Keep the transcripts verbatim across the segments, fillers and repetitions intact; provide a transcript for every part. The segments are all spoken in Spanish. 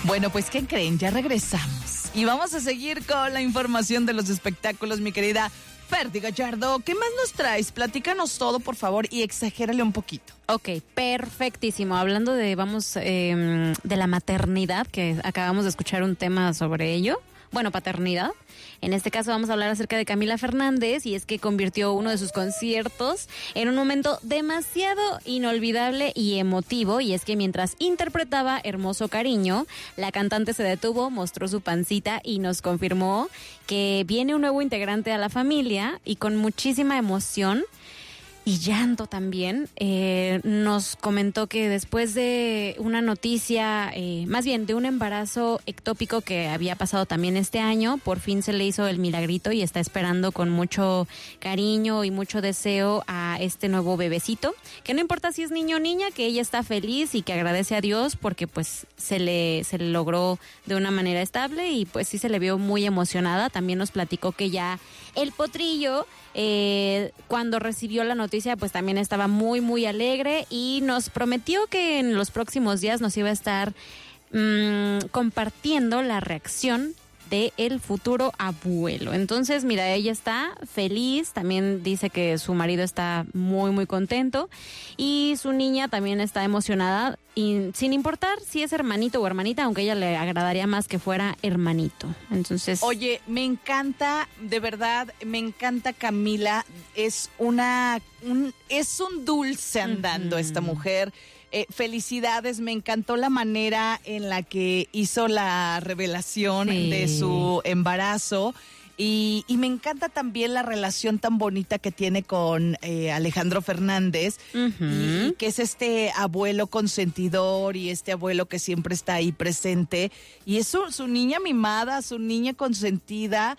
Bueno, pues, ¿qué creen? Ya regresamos. Y vamos a seguir con la información de los espectáculos, mi querida Ferdy Gallardo. ¿Qué más nos traes? Platícanos todo, por favor, y exagérale un poquito. Ok, perfectísimo. Hablando de, vamos, eh, de la maternidad, que acabamos de escuchar un tema sobre ello. Bueno, paternidad. En este caso vamos a hablar acerca de Camila Fernández, y es que convirtió uno de sus conciertos en un momento demasiado inolvidable y emotivo, y es que mientras interpretaba Hermoso Cariño, la cantante se detuvo, mostró su pancita y nos confirmó que viene un nuevo integrante a la familia, y con muchísima emoción y llanto también, eh, nos comentó que después de una noticia, eh, más bien de un embarazo ectópico que había pasado también este año, por fin se le hizo el milagrito y está esperando con mucho cariño y mucho deseo a este nuevo bebecito, que no importa si es niño o niña, que ella está feliz y que agradece a Dios porque pues se le, se le logró de una manera estable, y pues sí se le vio muy emocionada. También nos platicó que ya el potrillo, Eh, cuando recibió la noticia, pues también estaba muy, muy alegre, y nos prometió que en los próximos días nos iba a estar mmm, compartiendo la reacción de el futuro abuelo. Entonces, mira, ella está feliz, también dice que su marido está muy, muy contento, y su niña también está emocionada, y sin importar si es hermanito o hermanita, aunque a ella le agradaría más que fuera hermanito. Entonces, oye, me encanta, de verdad, me encanta Camila, es una, un, es un dulce andando, uh-huh, esta mujer. Eh, felicidades, me encantó la manera en la que hizo la revelación, sí, de su embarazo, y, y me encanta también la relación tan bonita que tiene con eh, Alejandro Fernández, uh-huh, y, y que es este abuelo consentidor y este abuelo que siempre está ahí presente, y es su, su niña mimada, su niña consentida,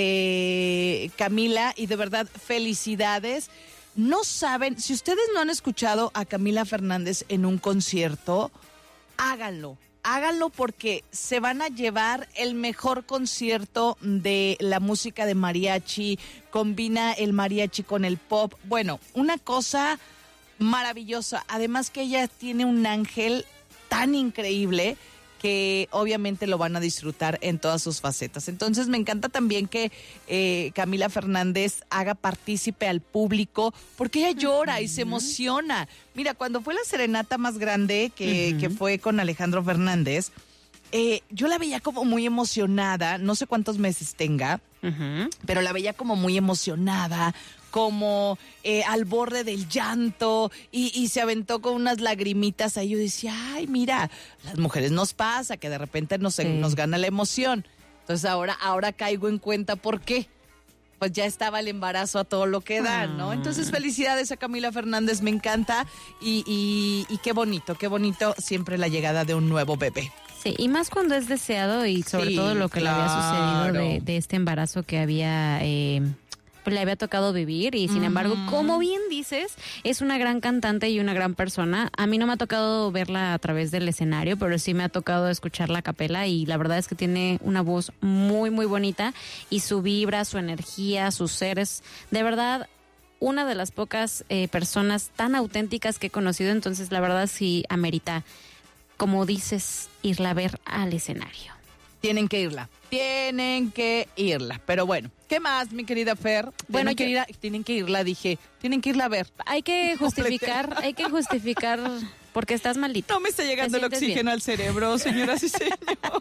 eh, Camila, y de verdad, felicidades. No saben, si ustedes no han escuchado a Camila Fernández en un concierto, háganlo, háganlo porque se van a llevar el mejor concierto de la música de mariachi, combina el mariachi con el pop, bueno, una cosa maravillosa, además que ella tiene un ángel tan increíble que obviamente lo van a disfrutar en todas sus facetas. Entonces me encanta también que eh, Camila Fernández haga partícipe al público, porque ella llora uh-huh. y se emociona. Mira, cuando fue la serenata más grande que, uh-huh. que fue con Alejandro Fernández, eh, yo la veía como muy emocionada, no sé cuántos meses tenga, uh-huh. pero la veía como muy emocionada, como eh, al borde del llanto, y, y se aventó con unas lagrimitas ahí. Yo decía, ay, mira, las mujeres nos pasa, que de repente nos, sí. nos gana la emoción. Entonces ahora, ahora caigo en cuenta por qué. Pues ya estaba el embarazo a todo lo que da, ¿no? Entonces felicidades a Camila Fernández, me encanta, y, y, y qué bonito, qué bonito siempre la llegada de un nuevo bebé. Sí, y más cuando es deseado, y sobre sí, todo lo que claro. le había sucedido de, de este embarazo que había... Eh, pues le había tocado vivir, y sin uh-huh. embargo, como bien dices, es una gran cantante y una gran persona. A mí no me ha tocado verla a través del escenario, pero sí me ha tocado escucharla a capela, y la verdad es que tiene una voz muy, muy bonita, y su vibra, su energía, sus seres, de verdad, una de las pocas eh, personas tan auténticas que he conocido. Entonces, la verdad sí amerita, como dices, irla a ver al escenario. Tienen que irla, tienen que irla. Pero bueno, ¿qué más, mi querida Fer? Bueno, tienen, que, ir a, tienen que irla, dije, tienen que irla a ver. Hay que justificar, hay que justificar porque estás malita. No me está llegando el oxígeno bien al cerebro, señoras y señores.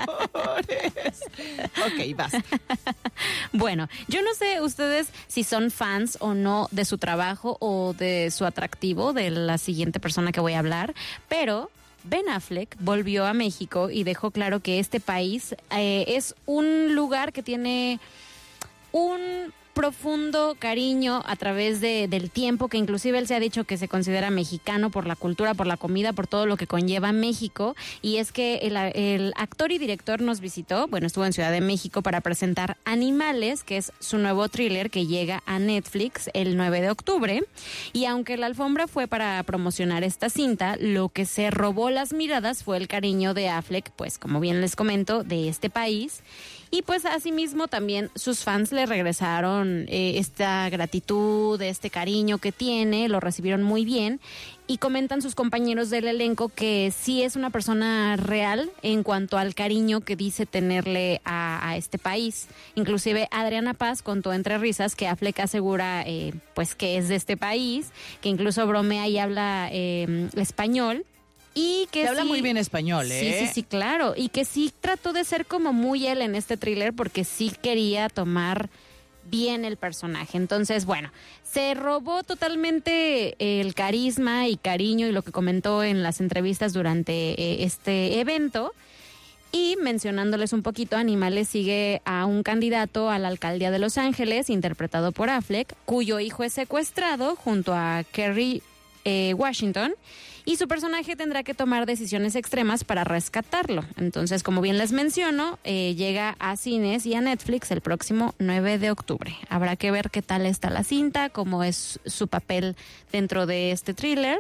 Ok, vas. Bueno, yo no sé ustedes si son fans o no de su trabajo o de su atractivo, de la siguiente persona que voy a hablar, pero Ben Affleck volvió a México y dejó claro que este país eh, es un lugar que tiene un profundo cariño a través de, del tiempo, que inclusive él se ha dicho que se considera mexicano por la cultura, por la comida, por todo lo que conlleva México. Y es que el, el actor y director nos visitó, bueno, estuvo en Ciudad de México para presentar Animales, que es su nuevo thriller que llega a Netflix el nueve de octubre. Y aunque la alfombra fue para promocionar esta cinta, lo que se robó las miradas fue el cariño de Affleck, pues como bien les comento, de este país. Y pues asimismo también sus fans le regresaron recibieron eh, esta gratitud, este cariño que tiene, lo recibieron muy bien. Y comentan sus compañeros del elenco que sí es una persona real en cuanto al cariño que dice tenerle a, a este país. Inclusive Adriana Paz contó entre risas que Affleck asegura eh, pues que es de este país, que incluso bromea y habla eh, español. Y que Se habla sí, muy bien español, ¿eh? Sí, sí, sí, claro. Y que sí trató de ser como muy él en este thriller porque sí quería tomar bien el personaje. Entonces, bueno, se robó totalmente el carisma y cariño y lo que comentó en las entrevistas durante eh, este evento. Y mencionándoles un poquito, Animales sigue a un candidato a la alcaldía de Los Ángeles, interpretado por Affleck, cuyo hijo es secuestrado junto a Kerry eh, Washington. Y su personaje tendrá que tomar decisiones extremas para rescatarlo. Entonces, como bien les menciono, eh, llega a cines y a Netflix el próximo nueve de octubre. Habrá que ver qué tal está la cinta, cómo es su papel dentro de este thriller.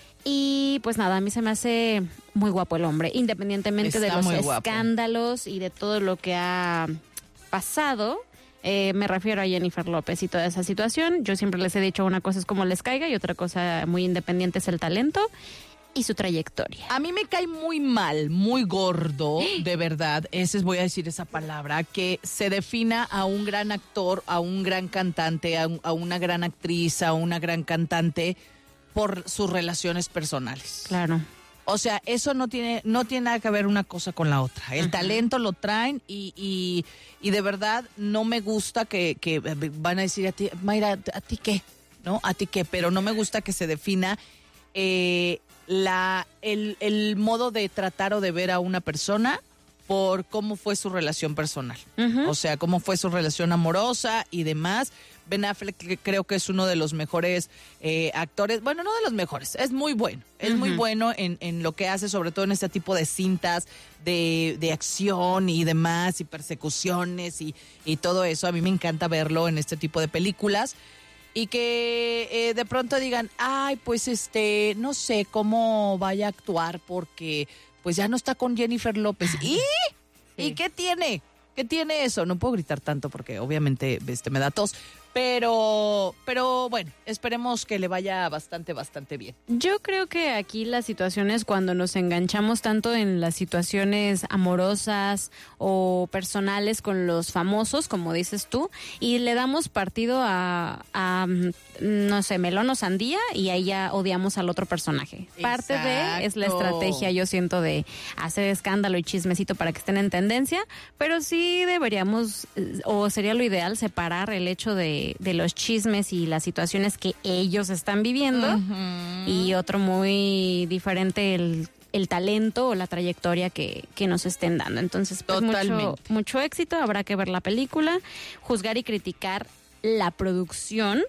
Y pues nada, a mí se me hace muy guapo el hombre, independientemente Está de los muy guapo. escándalos y de todo lo que ha pasado. Eh, me refiero a Jennifer López y toda esa situación. Yo siempre les he dicho, una cosa es como les caiga y otra cosa muy independiente es el talento y su trayectoria. A mí me cae muy mal, muy gordo, de verdad, ese es, voy a decir esa palabra, que se defina a un gran actor, a un gran cantante, a, un- a una gran actriz, a una gran cantante por sus relaciones personales. Claro. O sea, eso no tiene, no tiene nada que ver una cosa con la otra. El Ajá. talento lo traen y, y, y de verdad no me gusta que, que van a decir a ti, Mayra, ¿a ti qué? ¿No? ¿A ti qué? Pero no me gusta que se defina eh, la, el, el modo de tratar o de ver a una persona por cómo fue su relación personal. Ujú. O sea, cómo fue su relación amorosa y demás. Ben Affleck que creo que es uno de los mejores eh, actores, bueno, no de los mejores, es muy bueno, es muy Ujú. bueno en, en lo que hace, sobre todo en este tipo de cintas de, de acción y demás, y persecuciones y, y todo eso. A mí me encanta verlo en este tipo de películas. Y que eh, de pronto digan, ay, pues este, no sé cómo vaya a actuar porque pues ya no está con Jennifer López. ¿Y? Sí. ¿Y qué tiene? ¿Qué tiene eso? No puedo gritar tanto porque obviamente este, me da tos. Pero, pero bueno, esperemos que le vaya bastante, bastante bien. Yo creo que aquí la situación es cuando nos enganchamos tanto en las situaciones amorosas o personales con los famosos, como dices tú, y le damos partido a, a mm, no sé, melón o sandía, y ahí ya odiamos al otro personaje. Parte de es la Exacto. estrategia, yo siento, de hacer escándalo y chismecito para que estén en tendencia, pero sí deberíamos, eh, o sería lo ideal, separar el hecho de de los chismes y las situaciones que ellos están viviendo Ujú. y otro muy diferente el, el talento o la trayectoria que, que nos estén dando. Entonces, pues mucho, Totalmente. mucho éxito, habrá que ver la película, juzgar y criticar la producción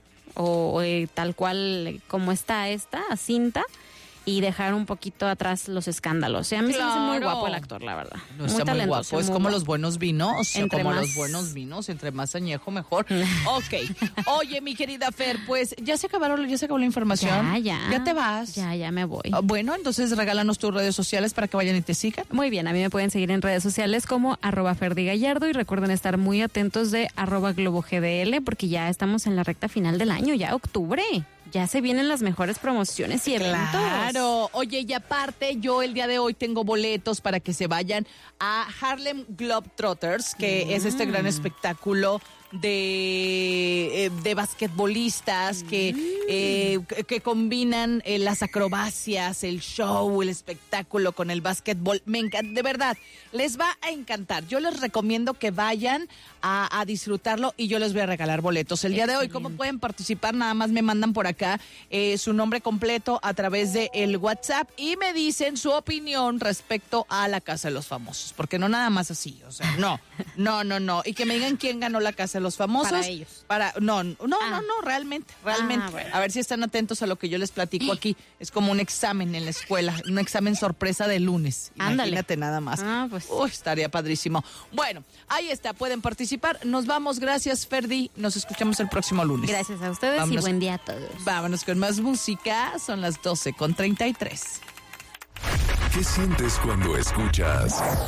o eh, tal cual como está esta cinta, y dejar un poquito atrás los escándalos. O sea, a mí se me hace muy Claro. guapo el actor, la verdad. No, muy está muy talentoso, guapo, es muy como guapo. los buenos vinos, Entre como más- los buenos vinos, entre más añejo mejor. Ok, oye mi querida Fer, pues ya se acabaron, ya se acabó la información. Ya, ya. Ya te vas. Ya, ya me voy. Ah, bueno, entonces regálanos tus redes sociales para que vayan y te sigan. Muy bien, a mí me pueden seguir en redes sociales como arroba Ferdi Gallardo, y recuerden estar muy atentos de arroba Globo G D L porque ya estamos en la recta final del año, ya octubre. Ya se vienen las mejores promociones y eventos. Claro. Oye, y aparte, yo el día de hoy tengo boletos para que se vayan a Harlem Globetrotters, que Mm. es este gran espectáculo de, eh, de basquetbolistas que, eh, que- que combinan eh, las acrobacias, el show, el espectáculo con el básquetbol. Me encanta, de verdad, les va a encantar. Yo les recomiendo que vayan a, a disfrutarlo y yo les voy a regalar boletos. El día de hoy, ¿cómo pueden participar? Nada más me mandan por acá eh, su nombre completo a través de el WhatsApp y me dicen su opinión respecto a la Casa de los Famosos, porque no nada más así, o sea, no, no, no, no. Y que me digan quién ganó la Casa de los Famosos. Para ellos. Para, no, no, no, Ah. no, realmente, realmente. Ah, bueno. A ver si están atentos a lo que yo les platico aquí. Es como un examen en la escuela, un examen sorpresa de lunes. Ándale. Imagínate nada más. Ah, pues. Uy, estaría padrísimo. Bueno, ahí está, pueden participar. Nos vamos, gracias Ferdi. Nos escuchamos el próximo lunes. Gracias a ustedes Vámonos. y buen día a todos. Vámonos con más música. Son las doce con treinta y tres. ¿Qué sientes cuando escuchas